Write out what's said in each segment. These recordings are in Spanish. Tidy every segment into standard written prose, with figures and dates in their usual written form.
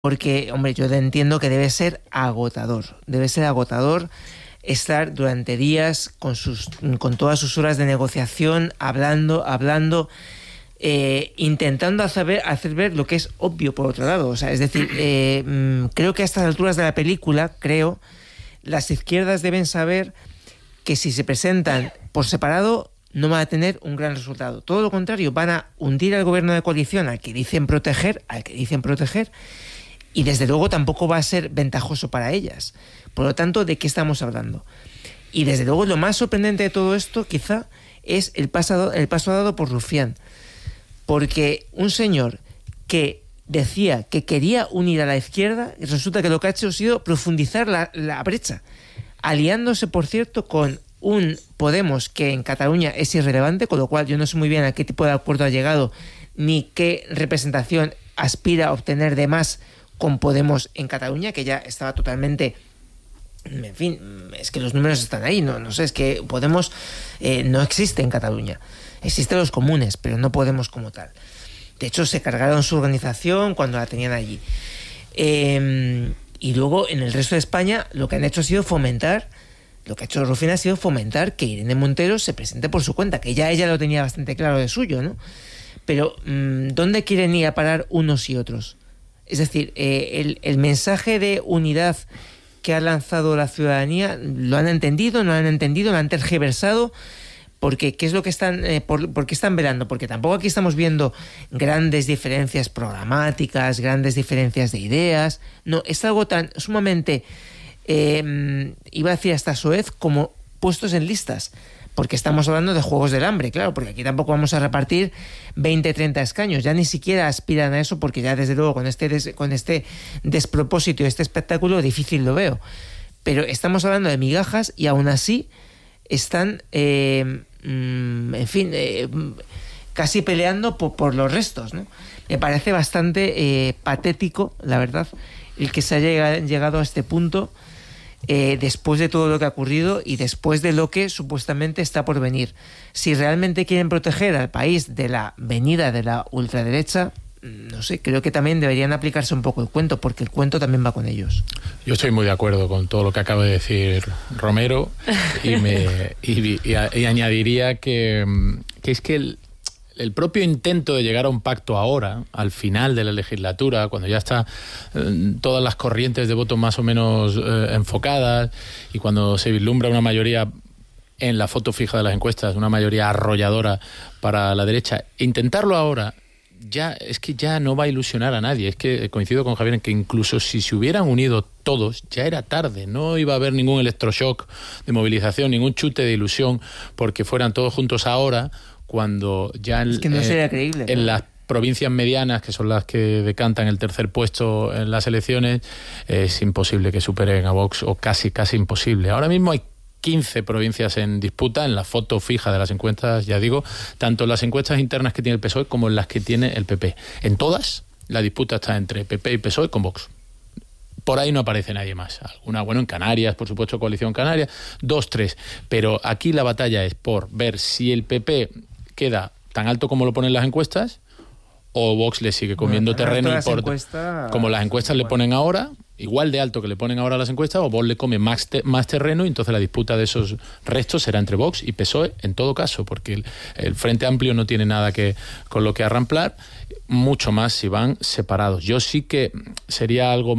Porque, hombre, yo entiendo que debe ser agotador estar durante días con todas sus horas de negociación, hablando, intentando hacer ver lo que es obvio por otro lado. O sea, es decir, creo que a estas alturas de la película, las izquierdas deben saber que si se presentan por separado no van a tener un gran resultado. Todo lo contrario, van a hundir al gobierno de coalición al que dicen proteger, y desde luego tampoco va a ser ventajoso para ellas. Por lo tanto, ¿de qué estamos hablando? Y desde luego lo más sorprendente de todo esto quizá es el paso dado por Rufián. Porque un señor que decía que quería unir a la izquierda, resulta que lo que ha hecho ha sido profundizar la brecha, aliándose, por cierto, con un Podemos que en Cataluña es irrelevante, con lo cual yo no sé muy bien a qué tipo de acuerdo ha llegado ni qué representación aspira a obtener de más con Podemos en Cataluña, que ya estaba totalmente... En fin, es que los números están ahí, no sé, es que Podemos no existe en Cataluña. Existen los comunes, pero no Podemos como tal. De hecho, se cargaron su organización cuando la tenían allí. Y luego, en el resto de España, lo que han hecho ha sido fomentar, lo que ha hecho Rufín ha sido fomentar que Irene Montero se presente por su cuenta, que ya ella lo tenía bastante claro de suyo, ¿no? Pero, ¿dónde quieren ir a parar unos y otros? Es decir, el mensaje de unidad que ha lanzado la ciudadanía, ¿lo han entendido? ¿No lo han entendido? ¿Lo han tergiversado? Porque ¿qué es lo que están, por qué están velando? Porque tampoco aquí estamos viendo grandes diferencias programáticas, grandes diferencias de ideas. No, es algo tan sumamente, iba a decir hasta soez, como puestos en listas. Porque estamos hablando de Juegos del Hambre, claro, porque aquí tampoco vamos a repartir 20, 30 escaños. Ya ni siquiera aspiran a eso, porque ya desde luego con este despropósito y este espectáculo difícil lo veo. Pero estamos hablando de migajas y aún así están, casi peleando por los restos, ¿no? Me parece bastante patético, la verdad, el que se haya llegado a este punto después de todo lo que ha ocurrido y después de lo que supuestamente está por venir. Si realmente quieren proteger al país de la venida de la ultraderecha, no sé, creo que también deberían aplicarse un poco el cuento, porque el cuento también va con ellos. Yo estoy muy de acuerdo con todo lo que acaba de decir Romero y añadiría que es que el propio intento de llegar a un pacto ahora, al final de la legislatura, cuando ya está todas las corrientes de voto más o menos enfocadas y cuando se vislumbra una mayoría en la foto fija de las encuestas, una mayoría arrolladora para la derecha, intentarlo ahora ya no va a ilusionar a nadie. Es que coincido con Javier en que incluso si se hubieran unido todos, ya era tarde. No iba a haber ningún electroshock de movilización, ningún chute de ilusión porque fueran todos juntos ahora, cuando ya es que no sería creíble, en las provincias medianas, que son las que decantan el tercer puesto en las elecciones, es imposible que superen a Vox, o casi imposible. Ahora mismo hay 15 provincias en disputa en la foto fija de las encuestas, ya digo, tanto en las encuestas internas que tiene el PSOE como en las que tiene el PP. En todas, la disputa está entre PP y PSOE con Vox. Por ahí no aparece nadie más. Alguna, en Canarias, por supuesto, Coalición Canaria, 2, 3. Pero aquí la batalla es por ver si el PP queda tan alto como lo ponen las encuestas o Vox le sigue comiendo terreno como las encuestas le ponen ahora, igual de alto que le ponen ahora las encuestas, o Vox le come más terreno, y entonces la disputa de esos restos será entre Vox y PSOE en todo caso, porque el Frente Amplio no tiene nada con lo que arramplar, mucho más si van separados. Yo sí que sería algo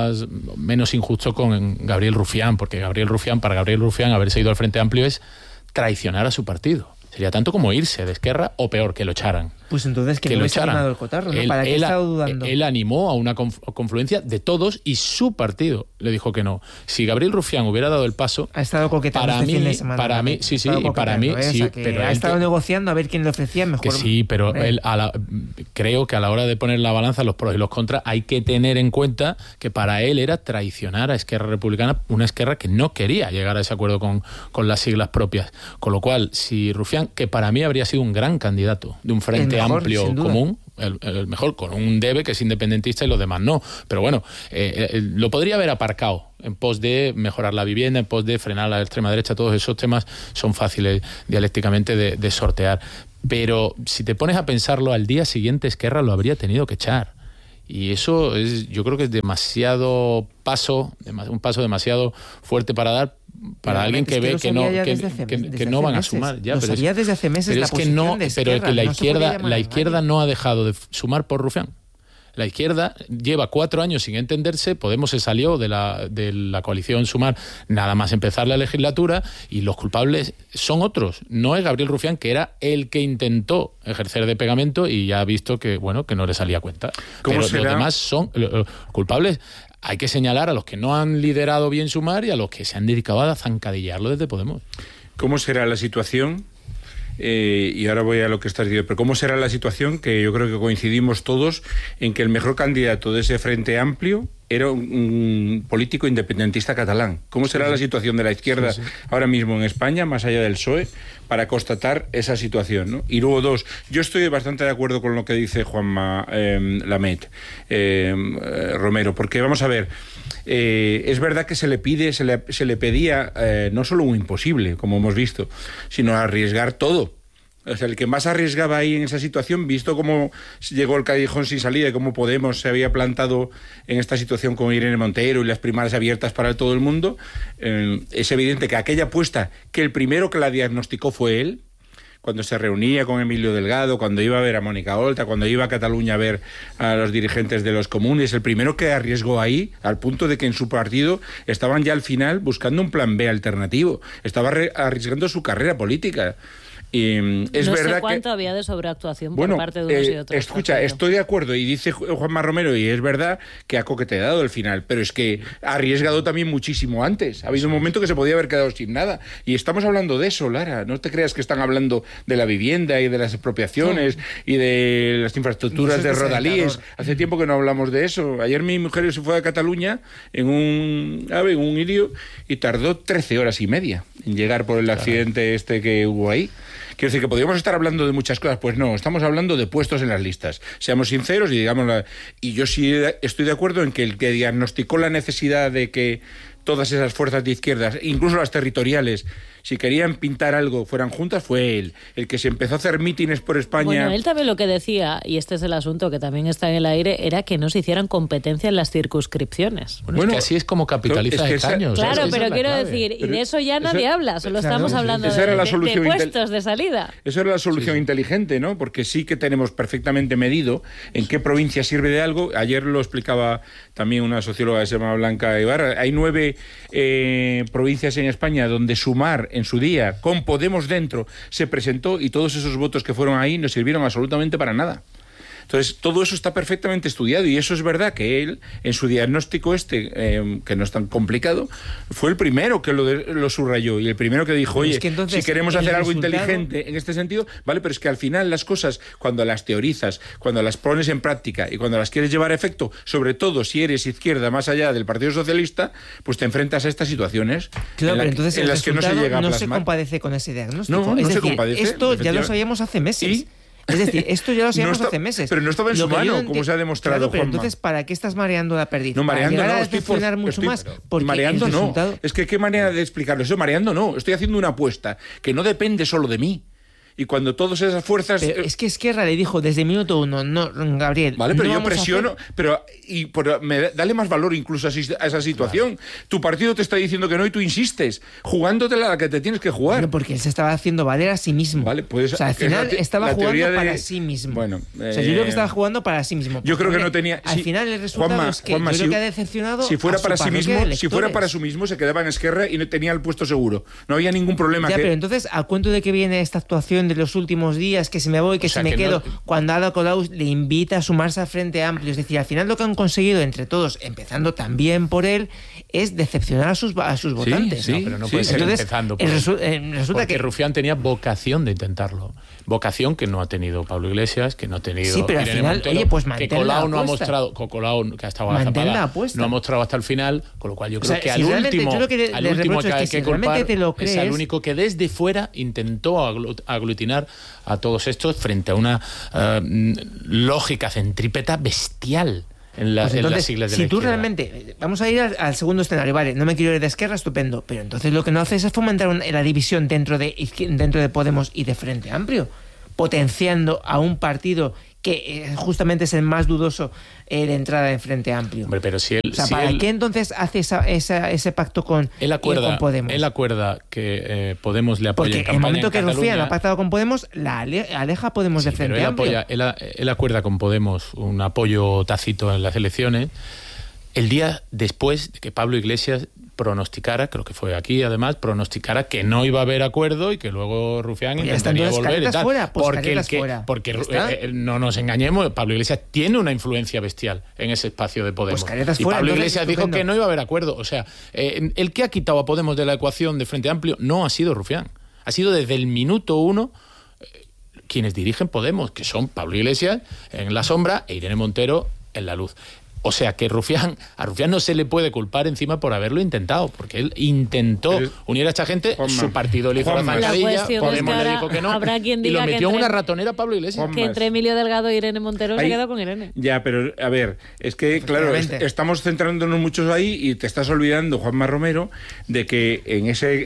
menos injusto con Gabriel Rufián, porque para Gabriel Rufián haberse ido al Frente Amplio es traicionar a su partido. Sería tanto como irse de Esquerra, o peor, que lo echaran. Pues entonces que no hubiese animado el cotarro, ¿no? ¿Para qué estaba dudando? Él animó a una confluencia de todos y su partido le dijo que no. Si Gabriel Rufián hubiera dado el paso... Ha estado coqueteando este fin de semana. Para mí, sí, para mí... sí, pero ha estado negociando a ver quién le ofrecía mejor... Que sí, pero él, creo que a la hora de poner la balanza, los pros y los contras, hay que tener en cuenta que para él era traicionar a Esquerra Republicana, una Esquerra que no quería llegar a ese acuerdo con las siglas propias. Con lo cual, si Rufián, que para mí habría sido un gran candidato de un Frente Amplio común, el mejor, con un Debe que es independentista y los demás no, pero bueno, lo podría haber aparcado en pos de mejorar la vivienda, en pos de frenar la extrema derecha. Todos esos temas son fáciles dialécticamente de sortear, pero si te pones a pensarlo, al día siguiente Esquerra lo habría tenido que echar. Y eso yo creo que es un paso demasiado fuerte para dar para alguien que ve que no van a sumar. Ya, pero sabía desde hace meses la posición de Esquerra. Pero que la izquierda no ha dejado de sumar por Rufián. La izquierda lleva 4 años sin entenderse. Podemos se salió de la coalición Sumar nada más empezar la legislatura, y los culpables son otros. No es Gabriel Rufián, que era el que intentó ejercer de pegamento y ya ha visto que no le salía cuenta. Pero será? Los demás son culpables. Hay que señalar a los que no han liderado bien Sumar y a los que se han dedicado a zancadillarlo desde Podemos. ¿Cómo será la situación? Y ahora voy a lo que estás diciendo, pero ¿cómo será la situación? Que yo creo que coincidimos todos en que el mejor candidato de ese Frente Amplio era un político independentista catalán. ¿Cómo será la situación de la izquierda ahora mismo en España, más allá del PSOE, para constatar esa situación, ¿no? Y luego dos, yo estoy bastante de acuerdo con lo que dice Juanma Lamet Romero, porque vamos a ver, es verdad que se le pedía no solo un imposible, como hemos visto, sino arriesgar todo. O sea, el que más arriesgaba ahí en esa situación, visto cómo llegó el callejón sin salida y cómo Podemos se había plantado en esta situación con Irene Montero y las primarias abiertas para todo el mundo, es evidente que aquella apuesta, que el primero que la diagnosticó fue él, cuando se reunía con Emilio Delgado, cuando iba a ver a Mónica Oltra, cuando iba a Cataluña a ver a los dirigentes de los comunes, el primero que arriesgó ahí, al punto de que en su partido estaban ya al final buscando un plan B alternativo, estaba arriesgando su carrera política. Y es no verdad sé cuánto que había de sobreactuación por parte de unos y otros. Escucha, estoy de acuerdo, y dice Juanma Romero, y es verdad que ha coqueteado el final, pero es que ha arriesgado también muchísimo antes. Ha habido un momento que se podía haber quedado sin nada. Y estamos hablando de eso, Lara. No te creas que están hablando de la vivienda y de las expropiaciones y de las infraestructuras de rodalíes. Hace tiempo que no hablamos de eso. Ayer mi mujer se fue a Cataluña en un Irio y tardó 13 horas y media en llegar por el accidente que hubo ahí. Quiero decir que podríamos estar hablando de muchas cosas, pues no, estamos hablando de puestos en las listas. Seamos sinceros y digámoslo. Y yo sí estoy de acuerdo en que el que diagnosticó la necesidad de que todas esas fuerzas de izquierdas, incluso las territoriales, si querían pintar algo, fueran juntas, fue él. El que se empezó a hacer mítines por España... Bueno, él también lo que decía, y este es el asunto que también está en el aire, era que no se hicieran competencia en las circunscripciones. Bueno, es que así es como capitaliza Escaños. Claro, pero quiero decir, y de eso ya nadie habla, solo estamos hablando de puestos de salida. Eso era la solución inteligente, ¿no? Porque sí que tenemos perfectamente medido en qué provincia sirve de algo. Ayer lo explicaba también una socióloga que se llama Blanca Ibarra. Hay 9 provincias en España donde Sumar en su día, con Podemos dentro, se presentó, y todos esos votos que fueron ahí no sirvieron absolutamente para nada. Entonces, todo eso está perfectamente estudiado, y eso es verdad que él, en su diagnóstico que no es tan complicado, fue el primero que lo subrayó, y el primero que dijo, oye, si queremos hacer algo inteligente en este sentido, vale, pero es que al final las cosas, cuando las teorizas, cuando las pones en práctica y cuando las quieres llevar a efecto, sobre todo si eres izquierda más allá del Partido Socialista, pues te enfrentas a estas situaciones en las que no se llega a plasmar. No se compadece con ese diagnóstico. No se compadece. Esto ya lo sabíamos hace meses. ¿Y? Es decir, esto ya lo sabíamos hace meses. Pero no estaba en su mano, como se ha demostrado, claro, pero Juanma. Entonces, ¿para qué estás mareando la perdiz? No, mareando ¿Para no. a decepcionar mucho más? Porque mareando el resultado... no. Es que qué manera de explicarlo. Eso mareando no. Estoy haciendo una apuesta que no depende solo de mí. Y cuando todas esas fuerzas... Pero es que Esquerra le dijo desde el minuto 1, no, Gabriel... Vale, pero no yo presiono... dale más valor incluso a esa situación. Claro. Tu partido te está diciendo que no y tú insistes, jugándotela a la que te tienes que jugar. Pero porque él se estaba haciendo valer a sí mismo. Vale, pues, o sea, al final estaba jugando para sí mismo. Bueno, o sea, yo creo que estaba jugando para sí mismo. Yo creo que no tenía... Al final el resultado es que yo creo que ha decepcionado si fuera a para su sí mismo, de si fuera para sí mismo, se quedaba en Esquerra y no tenía el puesto seguro. No había ningún problema. Ya, pero entonces, ¿a cuento de que viene esta actuación de los últimos días, que se me voy, que se me quedo, cuando Ada Colau le invita a sumarse al Frente Amplio? Es decir, al final lo que han conseguido entre todos, empezando también por él, es decepcionar a sus votantes. Sí, pero no puede ser empezando por resulta que Rufián tenía vocación de intentarlo. Vocación que no ha tenido Pablo Iglesias, que no ha tenido pero Irene al final, Montero, oye, pues que Colau no ha mostrado, que ha estado agazapada, no ha mostrado hasta el final, con lo cual yo creo que al último que hay que culpar es al único que desde fuera intentó aglutinar a todos estos frente a una lógica centrípeta bestial en las siglas de la si tú izquierda. Realmente, vamos a ir al segundo escenario, vale, no me quiero ir de Esquerra, estupendo, pero entonces lo que no haces es fomentar la división dentro de Podemos y de Frente Amplio, potenciando a un partido que justamente es el más dudoso de entrada en Frente Amplio. Hombre, pero si él, o sea, si ¿para él, qué entonces hace ese pacto con Podemos? Él acuerda que Podemos le apoya porque en campaña el momento que Cataluña, Rufián ha pactado con Podemos, aleja a Podemos de Frente Amplio. Él acuerda con Podemos un apoyo tácito en las elecciones el día después de que Pablo Iglesias pronosticara, creo que fue aquí además, pronosticara que no iba a haber acuerdo y que luego Rufián intentaría volver y tal. Porque no nos engañemos, Pablo Iglesias tiene una influencia bestial en ese espacio de Podemos. Y Pablo Iglesias dijo que no iba a haber acuerdo. O sea, el que ha quitado a Podemos de la ecuación de Frente Amplio no ha sido Rufián. Ha sido desde el minuto 1 quienes dirigen Podemos, que son Pablo Iglesias en la sombra e Irene Montero en la luz. O sea que a Rufián no se le puede culpar encima por haberlo intentado, porque él intentó unir a esta gente, su partido le hizo la zancadilla, Podemos le dijo que no, y lo metió en una ratonera Pablo Iglesias. Que entre Emilio Delgado y Irene Montero se quedó con Irene. Ya, pero a ver, es que claro, estamos centrándonos mucho ahí y te estás olvidando, Juanma Romero, de que en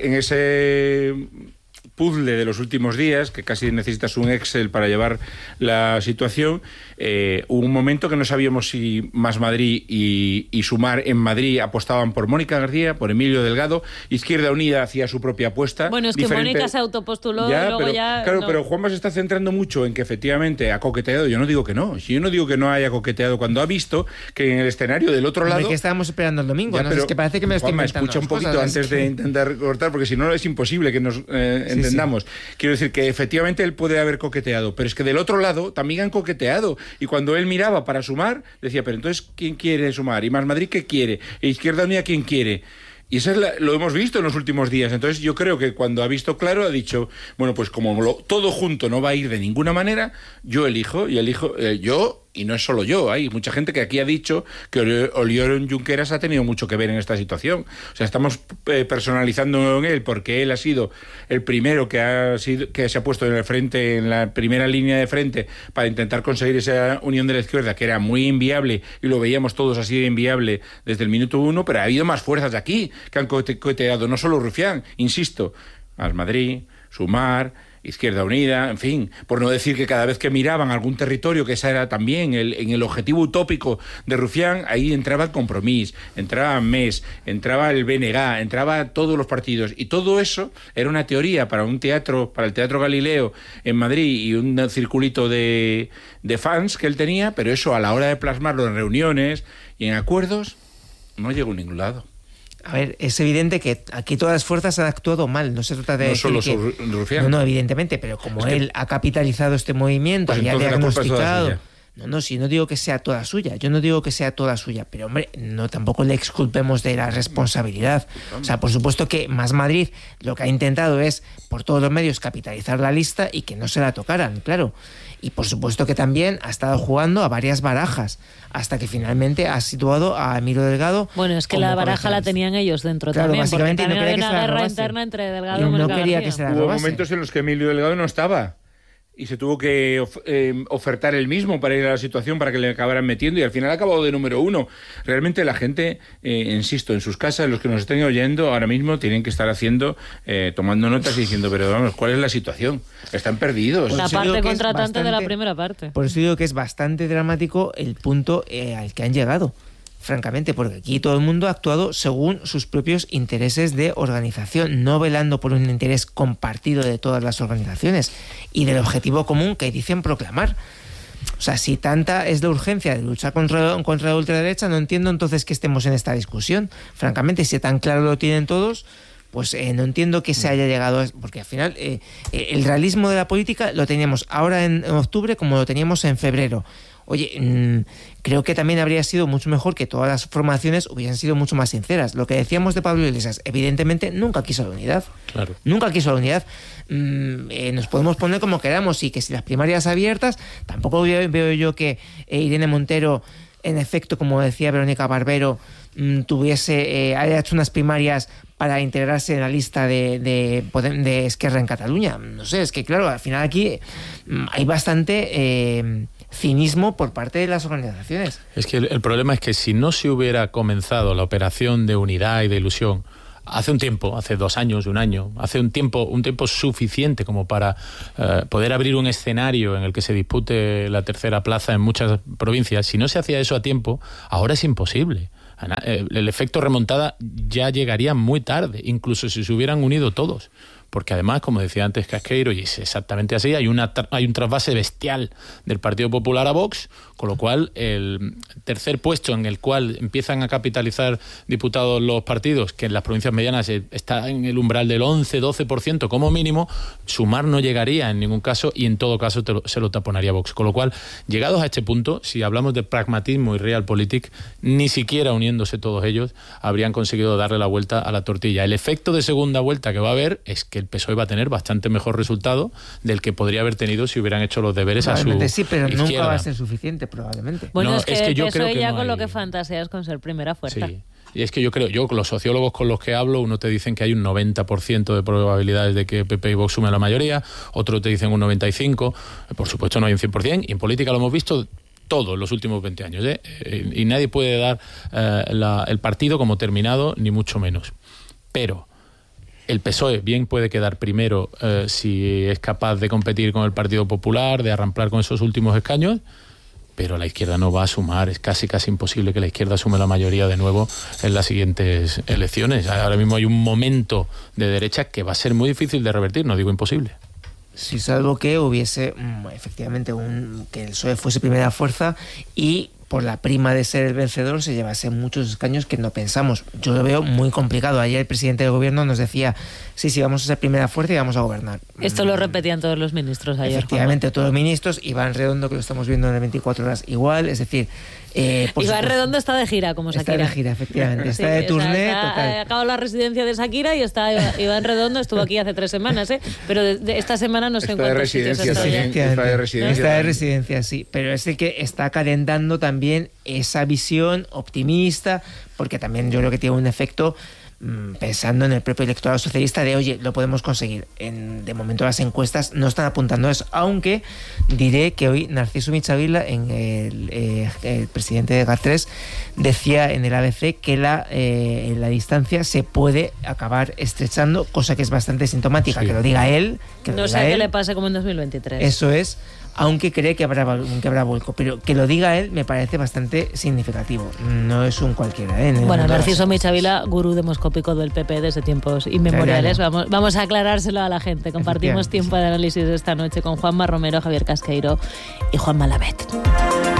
ese puzzle de los últimos días, que casi necesitas un Excel para llevar la situación, hubo un momento que no sabíamos si Más Madrid y Sumar en Madrid apostaban por Mónica García, por Emilio Delgado, Izquierda Unida hacía su propia apuesta. Bueno, es que Mónica se autopostuló y luego ya... Claro, pero Juanma se está centrando mucho en que efectivamente ha coqueteado. Yo no digo que no. Si yo no digo que no haya coqueteado, cuando ha visto que en el escenario del otro lado... que estábamos esperando el domingo, ¿no? Es que parece que me lo estoy inventando. Escucha un poquito antes de intentar cortar, porque si no es imposible que nos entendamos. Sí. Quiero decir que efectivamente él puede haber coqueteado, pero es que del otro lado también han coqueteado. Y cuando él miraba para Sumar, decía, pero entonces, ¿quién quiere Sumar? ¿Y Más Madrid qué quiere? ¿E Izquierda Unida quién quiere? Y eso lo hemos visto en los últimos días. Entonces yo creo que cuando ha visto claro ha dicho, bueno, pues como todo junto no va a ir de ninguna manera, yo elijo, y no es solo yo, hay mucha gente que aquí ha dicho que Oriol Junqueras ha tenido mucho que ver en esta situación. O sea, estamos personalizando en él porque él ha sido el primero que se ha puesto en el frente, en la primera línea de frente para intentar conseguir esa unión de la izquierda, que era muy inviable, y lo veíamos todos así de inviable desde el minuto 1, pero ha habido más fuerzas de aquí que han coqueteado, no solo Rufián, insisto, Más Madrid, Sumar, Izquierda Unida, en fin, por no decir que cada vez que miraban algún territorio, que esa era también en el objetivo utópico de Rufián, ahí entraba el Compromís, entraba MES, entraba el BNG, entraba todos los partidos, y todo eso era una teoría para el Teatro Galileo en Madrid y un circulito de fans que él tenía, pero eso a la hora de plasmarlo en reuniones y en acuerdos no llegó a ningún lado. A ver, es evidente que aquí todas las fuerzas han actuado mal. No se trata de decir no solo Rufián. No, evidentemente, pero como él ha capitalizado este movimiento, pues y ha diagnosticado... No, si no digo que sea toda suya, pero hombre, no tampoco le exculpemos de la responsabilidad. O sea, por supuesto que Más Madrid lo que ha intentado es, por todos los medios, capitalizar la lista y que no se la tocaran, claro. Y por supuesto que también ha estado jugando a varias barajas, hasta que finalmente ha situado a Emilio Delgado. Bueno, es que la baraja la tenían ellos dentro, claro, también, básicamente, porque también no había una guerra interna entre Delgado y Mónica García. Quería que se la robase. Hubo momentos en los que Emilio Delgado no estaba y se tuvo que ofertar él mismo para ir a la situación para que le acabaran metiendo, y al final ha acabado de número 1. Realmente la gente, insisto, en sus casas, los que nos estén oyendo ahora mismo, tienen que estar tomando notas y diciendo, pero vamos, ¿cuál es la situación? Están perdidos. La parte contratante de la primera parte. Por eso digo que es bastante dramático el punto al que han llegado, francamente, porque aquí todo el mundo ha actuado según sus propios intereses de organización, no velando por un interés compartido de todas las organizaciones y del objetivo común que dicen proclamar. O sea, si tanta es la urgencia de luchar contra la ultraderecha, no entiendo entonces que estemos en esta discusión. Francamente, si tan claro lo tienen todos, pues no entiendo que se haya llegado a... Porque al final el realismo de la política lo teníamos ahora en octubre como lo teníamos en febrero. Oye, creo que también habría sido mucho mejor que todas las formaciones hubiesen sido mucho más sinceras. Lo que decíamos de Pablo Iglesias, evidentemente nunca quiso la unidad. Claro. Nunca quiso la unidad. Nos podemos poner como queramos, y que si las primarias abiertas, tampoco veo yo que Irene Montero, en efecto, como decía Verónica Barbero, haya hecho unas primarias para integrarse en la lista de Esquerra en Cataluña. No sé, es que claro, al final aquí hay bastante cinismo por parte de las organizaciones. Es que el problema es que si no se hubiera comenzado la operación de unidad y de ilusión hace un tiempo, hace 2 años, 1 año, hace un tiempo suficiente como para poder abrir un escenario en el que se dispute la tercera plaza en muchas provincias. Si no se hacía eso a tiempo, ahora es imposible. El efecto remontada ya llegaría muy tarde, incluso si se hubieran unido todos. Porque además, como decía antes Casqueiro, y es exactamente así, hay un trasvase bestial del Partido Popular a Vox, con lo cual el tercer puesto en el cual empiezan a capitalizar diputados los partidos, que en las provincias medianas está en el umbral del 11-12% como mínimo, Sumar no llegaría en ningún caso y en todo caso se lo taponaría Vox. Con lo cual, llegados a este punto, si hablamos de pragmatismo y realpolitik, ni siquiera uniéndose todos ellos habrían conseguido darle la vuelta a la tortilla. El efecto de segunda vuelta que va a haber es que el PSOE va a tener bastante mejor resultado del que podría haber tenido si hubieran hecho los deberes a su izquierda. Sí, pero nunca va a ser suficiente, probablemente. Bueno, no, es que yo el creo PSOE que ya no con lo hay... que fantaseas con ser primera fuerza. Sí. Y es que yo con los sociólogos con los que hablo, uno te dicen que hay un 90% de probabilidades de que PP y Vox sumen la mayoría, otro te dicen un 95%, por supuesto no hay un 100%, y en política lo hemos visto todos los últimos 20 años, y nadie puede dar el partido como terminado, ni mucho menos. Pero el PSOE bien puede quedar primero si es capaz de competir con el Partido Popular, de arramplar con esos últimos escaños, pero la izquierda no va a sumar. Es casi imposible que la izquierda sume la mayoría de nuevo en las siguientes elecciones. Ahora mismo hay un momento de derecha que va a ser muy difícil de revertir, no digo imposible. Sí, salvo que hubiese efectivamente que el PSOE fuese primera fuerza y por la prima de ser el vencedor se llevase muchos escaños que no pensamos. Yo lo veo muy complicado. Ayer el presidente del gobierno nos decía, sí, vamos a ser primera fuerza y vamos a gobernar. Esto lo repetían todos los ministros ayer. Efectivamente, todos los ministros. Iván Redondo, que lo estamos viendo en el 24 horas, igual. Es decir... Iván Redondo está de gira, como Shakira. Está de gira, efectivamente. Está de turné, total. Ha acabado la residencia de Shakira y está Iván Redondo, estuvo aquí hace 3 semanas, pero de esta semana no sé en cuántos sitios está. Está de residencia, sí. Pero es el que está calentando también esa visión optimista, porque también yo creo que tiene un efecto pensando en el propio electorado socialista de, oye, lo podemos conseguir. De momento las encuestas no están apuntando a eso, aunque diré que hoy Narciso Michavila, el presidente de GAT3, decía en el ABC que la distancia se puede acabar estrechando, cosa que es bastante sintomática. Sí. Que lo diga él. No sé qué le pase como en 2023. Eso es. Aunque cree que habrá vuelco, pero que lo diga él me parece bastante significativo. No es un cualquiera. Bueno, Narciso Michavila, gurú demoscópico del PP desde tiempos inmemoriales. Vamos a aclarárselo a la gente. Compartimos tiempo de análisis esta noche con Juanma Romero, Javier Casqueiro y Juan Malavet.